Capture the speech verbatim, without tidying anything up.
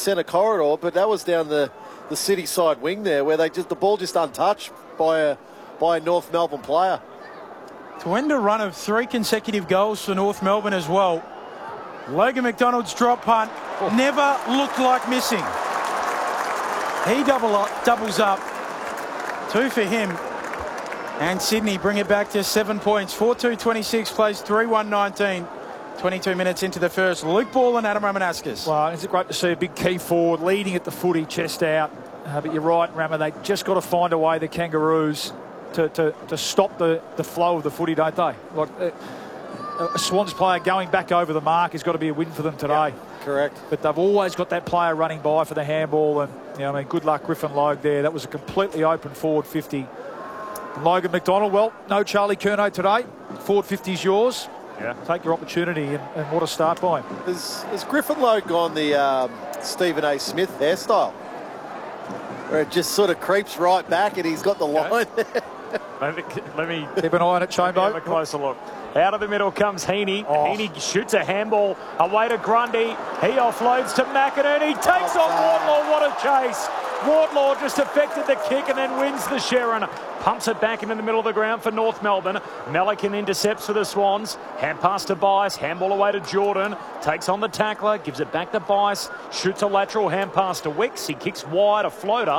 centre corridor, but that was down the, the city side wing there, where they just the ball just untouched by a by a North Melbourne player. To end a run of three consecutive goals for North Melbourne as well. Logan McDonald's drop punt oh. never looked like missing. He double up, doubles up. Two for him. And Sydney bring it back to seven points. four two twenty-six plays three one nineteen. twenty-two minutes into the first. Luke Ball and Adam Ramanaskas. Well, it's great to see a big key forward leading at the footy, chest out. Uh, but you're right, Rama, they just got to find a way, the Kangaroos, to, to, to stop the, the flow of the footy, don't they? Like uh, a Swans player going back over the mark has got to be a win for them today. Yeah, correct. But they've always got that player running by for the handball. And, you know, I mean, good luck, Griffin Logue there. That was a completely open forward fifty. Logan McDonald, well, no Charlie Curnow today. Forward fifty's yours. Yeah. Take your opportunity, and, and what a start by him. Has, has Griffin Logue gone the um, Stephen A. Smith hairstyle? Where it just sort of creeps right back and he's got the okay. line there. Let me, let me keep an eye on it, Chambo. Have a closer look. Out of the middle comes Heaney. Oh. Heaney shoots a handball away to Grundy. He offloads to McInerney. Takes oh, on Wardlaw. What a chase. Wardlaw just affected the kick and then wins the Sherrin. Pumps it back into the middle of the ground for North Melbourne. Melican intercepts for the Swans. Hand pass to Bice. Handball away to Jordan. Takes on the tackler. Gives it back to Bice. Shoots a lateral hand pass to Wicks. He kicks wide, a floater.